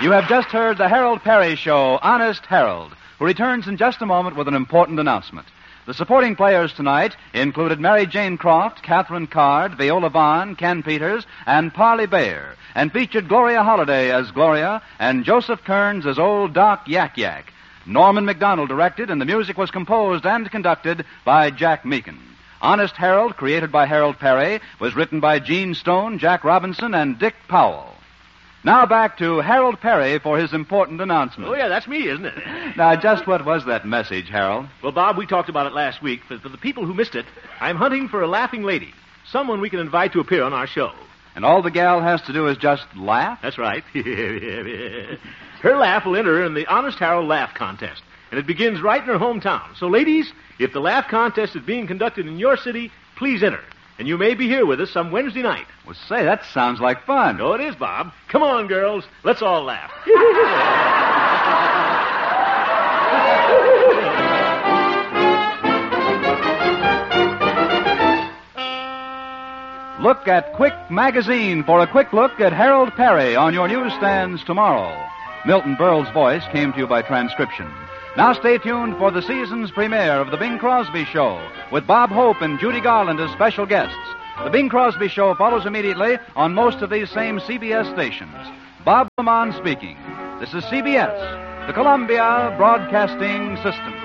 You have just heard the Harold Perry Show, Honest Harold, who returns in just a moment with an important announcement. The supporting players tonight included Mary Jane Croft, Catherine Card, Viola Vaughn, Ken Peters, and Parley Bayer, and featured Gloria Holliday as Gloria and Joseph Kearns as Old Doc Yak Yak. Norman McDonald directed, and the music was composed and conducted by Jack Meakin. Honest Harold, created by Harold Perry, was written by Gene Stone, Jack Robinson, and Dick Powell. Now back to Harold Perry for his important announcement. Oh, yeah, that's me, isn't it? Now, just what was that message, Harold? Well, Bob, we talked about it last week. For the people who missed it, I'm hunting for a laughing lady, someone we can invite to appear on our show. And all the gal has to do is just laugh? That's right. Her laugh will enter her in the Honest Harold Laugh Contest, and it begins right in her hometown. So, ladies, if the laugh contest is being conducted in your city, please enter. And you may be here with us some Wednesday night. Well, say, that sounds like fun. Oh, it is, Bob. Come on, girls. Let's all laugh. Look at Quick Magazine for a quick look at Harold Perry on your newsstands tomorrow. Milton Berle's voice came to you by transcription. Now stay tuned for the season's premiere of The Bing Crosby Show with Bob Hope and Judy Garland as special guests. The Bing Crosby Show follows immediately on most of these same CBS stations. Bob Lamont speaking. This is CBS, the Columbia Broadcasting System.